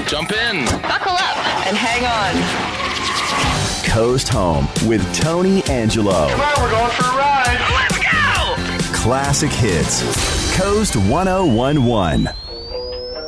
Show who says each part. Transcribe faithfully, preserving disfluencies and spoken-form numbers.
Speaker 1: Jump in.
Speaker 2: Buckle up and hang on.
Speaker 3: Coast Home with Tony Angelo.
Speaker 4: Come on, we're going for a ride.
Speaker 2: Let's go!
Speaker 3: Classic hits. Coast one oh one one.